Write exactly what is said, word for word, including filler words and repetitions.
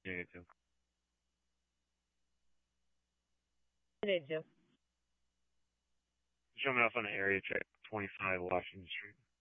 Negative. Negative. Jumping off on an area check, twenty-five Washington Street.